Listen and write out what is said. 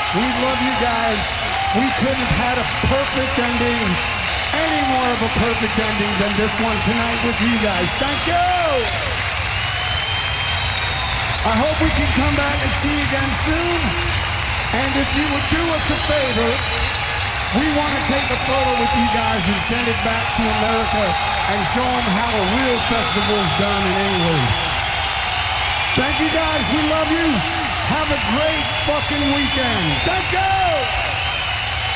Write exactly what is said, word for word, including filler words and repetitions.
We love you guys. We couldn't have had a perfect ending, any more of a perfect ending than this one tonight with you guys. Thank you. I hope we can come back and see you again soon. And if you would do us a favor, we want to take a photo with you guys and send it back to America and show them how a real festival is done in England. Thank you guys. We love you. Have a great fucking weekend. Thank you.